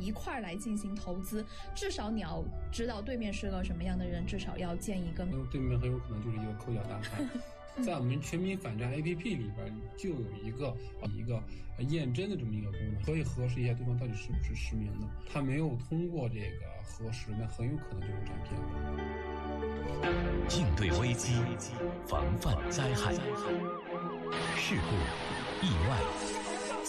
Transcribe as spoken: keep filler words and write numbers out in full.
一块儿来进行投资，至少你要知道对面是个什么样的人，至少要建一个。 对面很有可能就是一个抠脚大汉。在我们全民反诈 A P P 里边就有一个一个验证的这么一个功能，可以核实一下对方到底是不是实名的。他没有通过这个核实，那很有可能就是诈骗的。 应对危机，防范灾害，事故、意外。